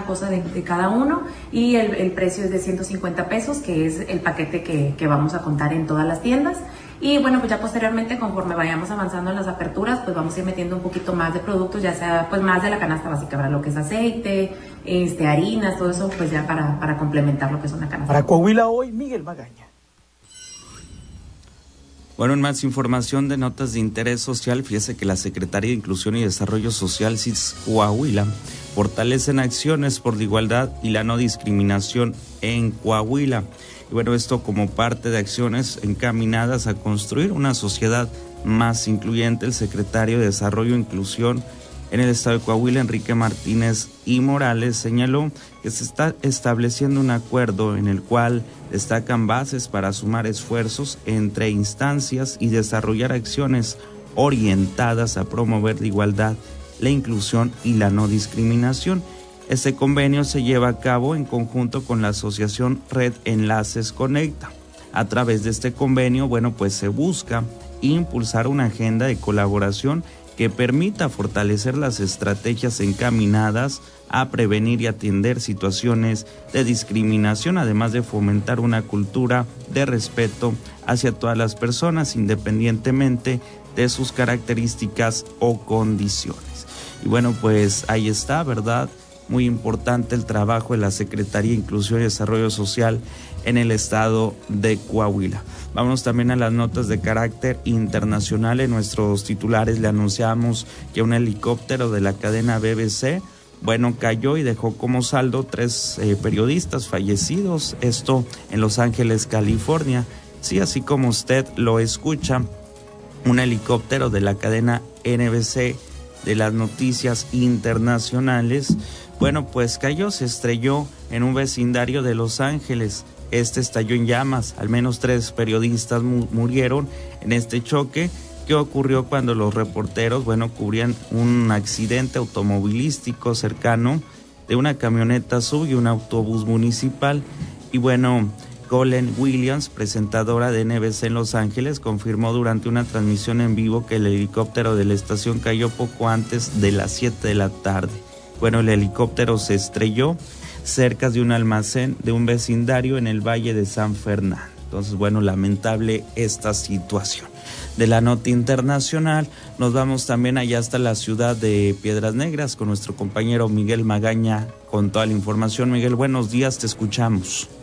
cosa de cada uno, y el precio es de 150 pesos, que es el paquete que vamos a contar en todas las tiendas. Y bueno, pues ya posteriormente, conforme vayamos avanzando en las aperturas, pues vamos a ir metiendo un poquito más de productos, ya sea pues más de la canasta básica, para lo que es aceite, harinas, todo eso, pues ya para complementar lo que es una canasta. Para Coahuila Hoy, Miguel Magaña. Bueno, en más información de notas de interés social, fíjese que la Secretaría de Inclusión y Desarrollo Social, CIDS Coahuila, fortalecen acciones por la igualdad y la no discriminación en Coahuila. Y bueno, esto como parte de acciones encaminadas a construir una sociedad más incluyente. El secretario de Desarrollo e Inclusión en el estado de Coahuila, Enrique Martínez y Morales, señaló que se está estableciendo un acuerdo en el cual destacan bases para sumar esfuerzos entre instancias y desarrollar acciones orientadas a promover la igualdad, la inclusión y la no discriminación. Este convenio se lleva a cabo en conjunto con la asociación Red Enlaces Conecta. A través de este convenio, bueno, pues se busca impulsar una agenda de colaboración que permita fortalecer las estrategias encaminadas a prevenir y atender situaciones de discriminación, además de fomentar una cultura de respeto hacia todas las personas, independientemente de sus características o condiciones. Y bueno, pues ahí está, ¿verdad? Muy importante el trabajo de la Secretaría de Inclusión y Desarrollo Social en el estado de Coahuila. Vámonos también a las notas de carácter internacional. En nuestros titulares le anunciamos que un helicóptero de la cadena BBC, bueno, cayó y dejó como saldo 3 periodistas fallecidos, esto en Los Ángeles, California. Sí, así como usted lo escucha, un helicóptero de la cadena NBC de las noticias internacionales, bueno, pues cayó, se estrelló en un vecindario de Los Ángeles. Este estalló en llamas, al menos 3 periodistas murieron en este choque que ocurrió cuando los reporteros, bueno, cubrían un accidente automovilístico cercano de una camioneta sub y un autobús municipal. Y bueno, Colleen Williams, presentadora de NBC en Los Ángeles, confirmó durante una transmisión en vivo que el helicóptero de la estación cayó poco antes de las 7 de la tarde. Bueno, el helicóptero se estrelló cerca de un almacén de un vecindario en el Valle de San Fernando. Entonces, bueno, lamentable esta situación. De la nota internacional, nos vamos también allá hasta la ciudad de Piedras Negras con nuestro compañero Miguel Magaña con toda la información. Miguel, buenos días, te escuchamos.